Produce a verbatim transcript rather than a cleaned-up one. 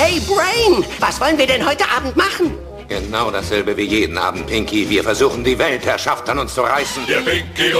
Hey, Brain, was wollen wir denn heute Abend machen? Genau dasselbe wie jeden Abend, Pinky. Wir versuchen, die Weltherrschaft an uns zu reißen. Der Pinky